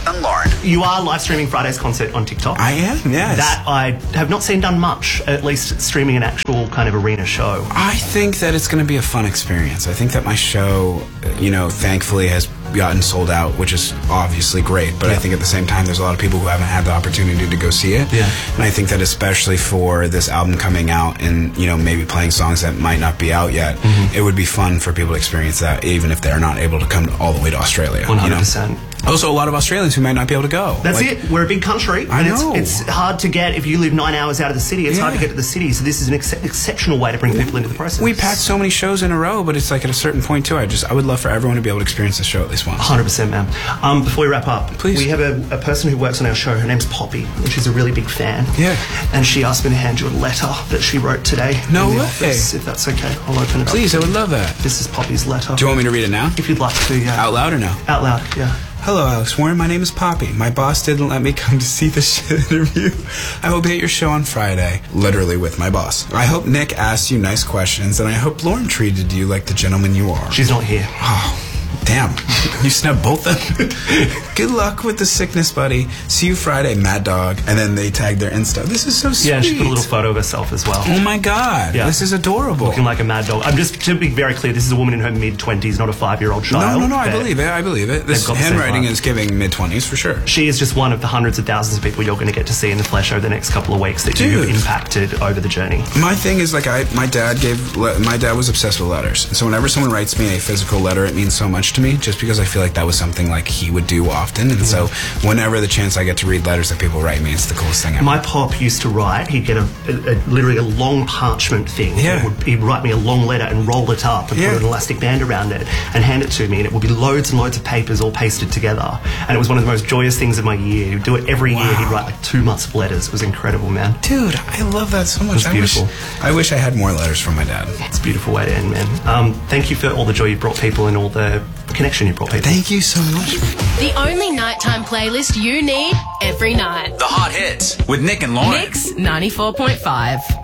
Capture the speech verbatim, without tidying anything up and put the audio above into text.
and Lauren. You are live streaming Friday's concert on TikTok. I am, yes. That I have not seen done much, at least streaming an actual kind of arena show. I think that it's going to be a fun experience. I think that my show, you know, thankfully has gotten sold out, which is obviously great, but yeah. I think at the same time there's a lot of people who haven't had the opportunity to go see it. Yeah. And I think that especially for this album coming out and, you know, maybe playing songs that might not be out yet, mm-hmm. it would be fun for people to experience that even if they're not able to come all the way to Australia. one hundred percent. You know? Also, a lot of Australians who might not be able to go. That's like, it. We're a big country. I and know. It's, it's hard to get, if you live nine hours out of the city, it's yeah. hard to get to the city. So this is an ex exceptional way to bring people into the process. We packed so many shows in a row, but it's like at a certain point, too, I just I would love for everyone to be able to experience the show at least once. one hundred percent, man. Um, before we wrap up, please. We have a, a person who works on our show. Her name's Poppy, and she's a really big fan. Yeah. And she asked me to hand you a letter that she wrote today. No in the way. office, if that's okay. I'll open it up. Please, I would love that. This is Poppy's letter. Do you want me to read it now? If you'd like to, yeah. Out loud or no? Out loud, yeah. Hello, Alex Warren. My name is Poppy. My boss didn't let me come to see the shit interview. I will be at your show on Friday. Literally with my boss. I hope Nick asked you nice questions, and I hope Lauren treated you like the gentleman you are. She's not here. Oh, damn. You snubbed both of them. Good luck with the sickness, buddy. See you Friday, Mad Dog. And then they tagged their Insta. This is so sweet. Yeah, she put a little photo of herself as well. Oh my God. Yeah. This is adorable. Looking like a mad dog. I'm just, to be very clear, this is a woman in her mid-twenties, not a five-year-old child. No, no, no, I believe it. I believe it. This handwriting is giving mid-twenties for sure. She is just one of the hundreds of thousands of people you're going to get to see in the flesh over the next couple of weeks that Dude. you've impacted over the journey. My thing is, like, I, my dad gave, my dad was obsessed with letters. And so whenever someone writes me a physical letter, it means so much to me, just because I feel like that was something like he would do often. And yeah. so whenever the chance I get to read letters that people write me, it's the coolest thing ever. My pop used to write, he'd get a, a, a literally a long parchment thing. Yeah. Would, he'd write me a long letter and roll it up and yeah. put an elastic band around it and hand it to me, and it would be loads and loads of papers all pasted together. And it was one of the most joyous things of my year. He'd do it every wow. year. He'd write like two months of letters. It was incredible, man. Dude, I love that so much. It was beautiful. I wish, I wish I had more letters from my dad. It's a beautiful way to end, man. Um, thank you for all the joy you brought people and all the connection you brought people. Thank you so much. The only nighttime playlist you need every night. The Hot Hits with Nick and Lauren. Nick's ninety-four point five.